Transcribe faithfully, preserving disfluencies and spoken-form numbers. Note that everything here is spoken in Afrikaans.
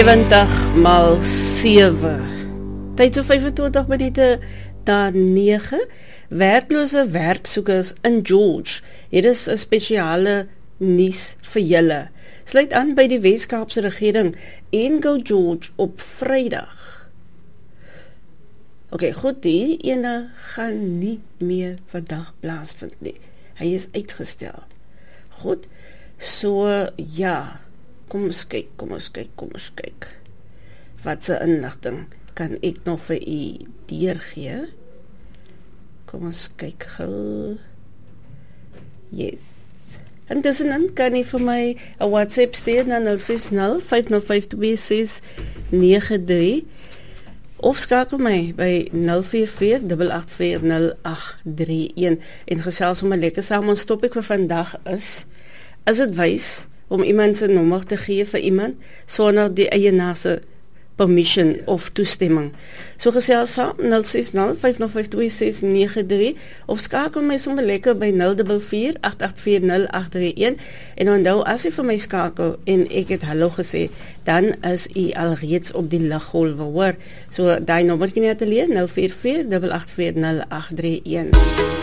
sewentig maal sewe. Tyd so vyfentwintig minute na nege. Werklose werksoekers in George. Hier is 'n spesiale nuus vir julle. Sluit aan by die Weskaapse regering en Go George op Vrydag. Ok, goed, die ene gaan nie meer vandag plaasvind nie. Hy is uitgestel. Goed, so ja, kom ons kyk, kom ons kyk, kom ons kyk. Wat se inligting kan ek nog vir u deurgee? Kom ons kyk gou. Yes. En tussenin kan jy vir my 'n WhatsApp stuur na nul ses nul vyf nul vyf twee ses nege drie of skakel my by nul vier vier agt agt vier nul agt drie een en gesels sommer lekker saam. Ons topik vir vandag is, is dit wys om iemand se nommer te gee vir iemand sonder die eienaar se permission of toestemming. So gesels saam nul ses nul vyf nul vyf twee ses nege drie of skakel my sommer lekker by nul vier vier agt agt vier nul agt drie een en onthou as jy vir my skakel en ek het hallo gesê, dan is u alreeds op die liggolwe, hoor. So daai nommer kan jy ateljee nul vier vier agt agt vier nul agt drie een.